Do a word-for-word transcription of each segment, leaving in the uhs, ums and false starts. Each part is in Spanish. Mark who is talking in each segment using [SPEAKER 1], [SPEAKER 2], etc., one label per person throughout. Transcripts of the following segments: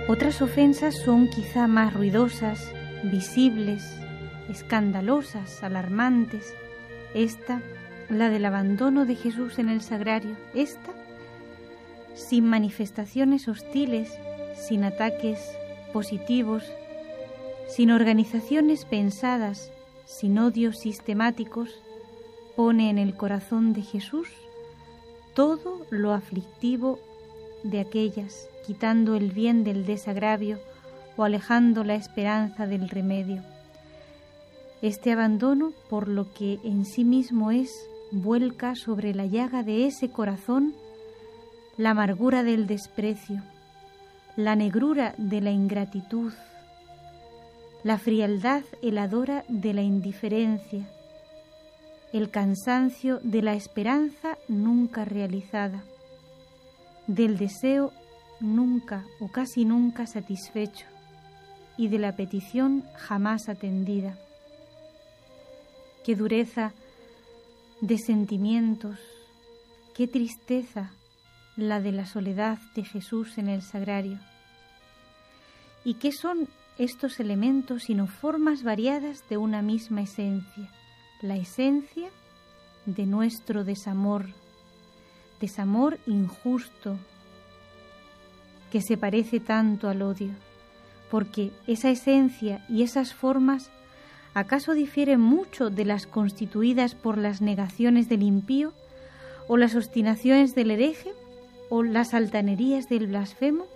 [SPEAKER 1] Otras ofensas son quizá más ruidosas, visibles, escandalosas, alarmantes. Esta, la del abandono de Jesús en el sagrario. Esta, sin manifestaciones hostiles, sin ataques positivos, sin organizaciones pensadas, sin odios sistemáticos, pone en el corazón de Jesús todo lo aflictivo de aquellas, quitando el bien del desagravio o alejando la esperanza del remedio. Este abandono, por lo que en sí mismo es, vuelca sobre la llaga de ese corazón la amargura del desprecio, la negrura de la ingratitud, la frialdad heladora de la indiferencia, el cansancio de la esperanza nunca realizada, del deseo nunca o casi nunca satisfecho y de la petición jamás atendida. Qué dureza de sentimientos, qué tristeza la de la soledad de Jesús en el sagrario. ¿Y qué son estos elementos sino formas variadas de una misma esencia? La esencia de nuestro desamor, desamor injusto, que se parece tanto al odio, porque esa esencia y esas formas ¿acaso difieren mucho de las constituidas por las negaciones del impío, o las obstinaciones del hereje, o las altanerías del blasfemo?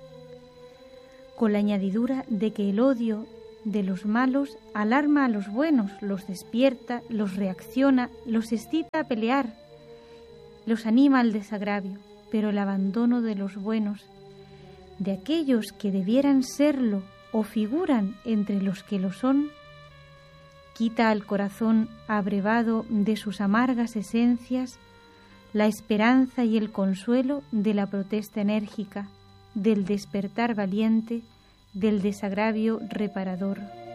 [SPEAKER 1] Con la añadidura de que el odio de los malos alarma a los buenos, los despierta, los reacciona, los excita a pelear, los anima al desagravio, pero el abandono de los buenos, de aquellos que debieran serlo o figuran entre los que lo son, quita al corazón abrevado de sus amargas esencias la esperanza y el consuelo de la protesta enérgica, del despertar valiente, del desagravio reparador.